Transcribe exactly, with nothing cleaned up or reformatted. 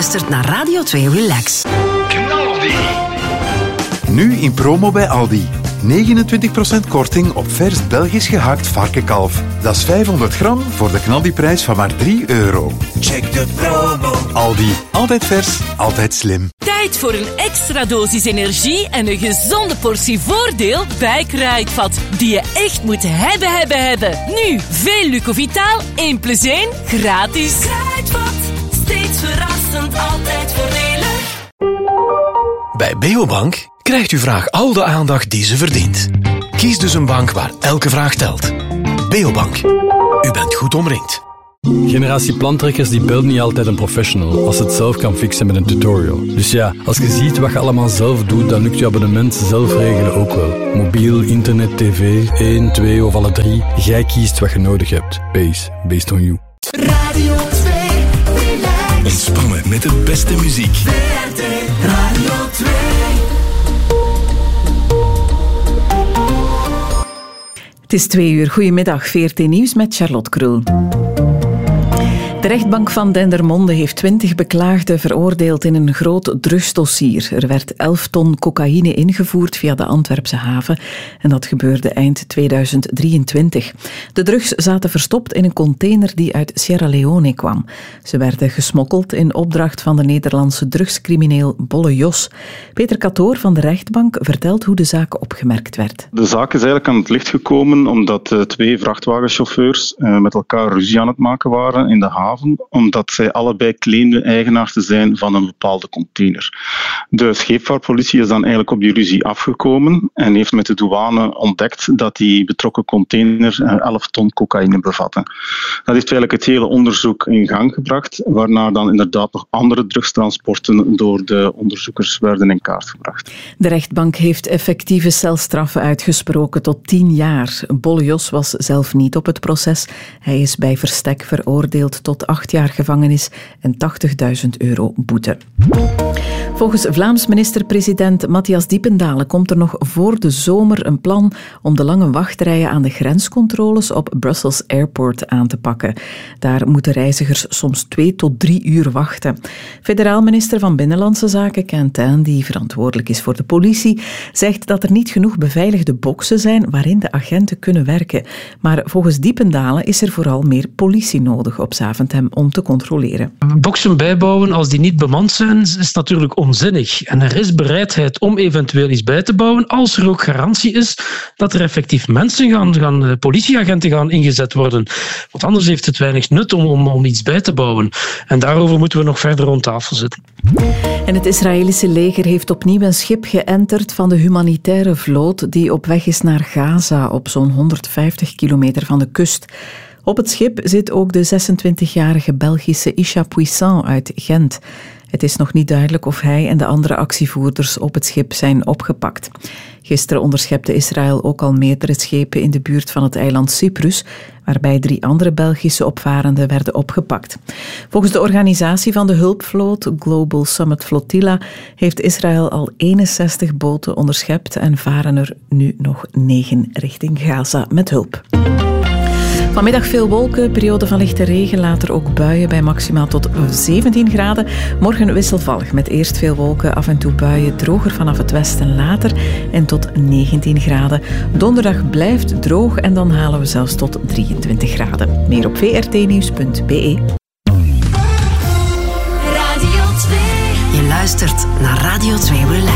luistert naar Radio twee Relax. Knaldi. Nu in promo bij Aldi. negenentwintig procent korting op vers Belgisch gehakt varkenkalf. Dat is vijfhonderd gram voor de knaldiprijs van maar drie euro. Check de promo. Aldi. Altijd vers, altijd slim. Tijd voor een extra dosis energie en een gezonde portie voordeel bij Kruidvat. Die je echt moet hebben, hebben, hebben. Nu, veel Lucovitaal, één plus één, gratis. Kruidvat, steeds verrassend, altijd voordelig. Bij Beobank krijgt uw vraag al de aandacht die ze verdient. Kies dus een bank waar elke vraag telt. Beobank. U bent goed omringd. Generatie plantrekkers die belt niet altijd een professional als het zelf kan fixen met een tutorial. Dus ja, als je ziet wat je allemaal zelf doet, dan lukt je abonnement zelf regelen ook wel. Mobiel, internet, tv, één, twee of alle drie. Jij kiest wat je nodig hebt. Base, based on you. Radio twee, relax. Ontspannen met de beste muziek. V R T Radio twee. Het is twee uur. Goedemiddag, V R T Nieuws met Charlotte Krul. De rechtbank van Dendermonde heeft twintig beklaagden veroordeeld in een groot drugsdossier. Er werd elf ton cocaïne ingevoerd via de Antwerpse haven en dat gebeurde eind tweeduizend drieëntwintig. De drugs zaten verstopt in een container die uit Sierra Leone kwam. Ze werden gesmokkeld in opdracht van de Nederlandse drugscrimineel Bolle Jos. Peter Catoor van de rechtbank vertelt hoe de zaak opgemerkt werd. De zaak is eigenlijk aan het licht gekomen omdat uh, twee vrachtwagenchauffeurs uh, met elkaar ruzie aan het maken waren in de haven, omdat zij allebei claimden eigenaar te zijn van een bepaalde container. De scheepvaartpolitie is dan eigenlijk op die ruzie afgekomen en heeft met de douane ontdekt dat die betrokken container elf ton cocaïne bevatte. Dat heeft eigenlijk het hele onderzoek in gang gebracht, waarna dan inderdaad nog andere drugstransporten door de onderzoekers werden in kaart gebracht. De rechtbank heeft effectieve celstraffen uitgesproken tot tien jaar. Bolle Jos was zelf niet op het proces. Hij is bij verstek veroordeeld tot acht jaar gevangenis en tachtigduizend euro boete. Volgens Vlaams minister-president Matthias Diependalen komt er nog voor de zomer een plan om de lange wachtrijen aan de grenscontroles op Brussels Airport aan te pakken. Daar moeten reizigers soms twee tot drie uur wachten. Federaal minister van Binnenlandse Zaken Quentin, die verantwoordelijk is voor de politie, zegt dat er niet genoeg beveiligde boksen zijn waarin de agenten kunnen werken. Maar volgens Diependalen is er vooral meer politie nodig op Zaventem om te controleren. Boksen bijbouwen als die niet bemand zijn, is natuurlijk onzinnig. En er is bereidheid om eventueel iets bij te bouwen als er ook garantie is dat er effectief mensen gaan, gaan politieagenten gaan ingezet worden. Want anders heeft het weinig nut om, om, om iets bij te bouwen. En daarover moeten we nog verder rond tafel zitten. En het Israëlische leger heeft opnieuw een schip geënterd van de humanitaire vloot die op weg is naar Gaza op zo'n honderdvijftig kilometer van de kust. Op het schip zit ook de zesentwintigjarige Belgische Isha Puissant uit Gent. Het is nog niet duidelijk of hij en de andere actievoerders op het schip zijn opgepakt. Gisteren onderschepte Israël ook al meerdere schepen in de buurt van het eiland Cyprus, waarbij drie andere Belgische opvarenden werden opgepakt. Volgens de organisatie van de hulpvloot, Global Summit Flotilla, heeft Israël al eenenzestig boten onderschept en varen er nu nog negen richting Gaza met hulp. Vanmiddag veel wolken, periode van lichte regen, later ook buien bij maximaal tot zeventien graden. Morgen wisselvallig met eerst veel wolken, af en toe buien, droger vanaf het westen later en tot negentien graden. Donderdag blijft droog en dan halen we zelfs tot drieëntwintig graden. Meer op v r t nieuws punt b e. Radio twee. Je luistert naar Radio twee Relax.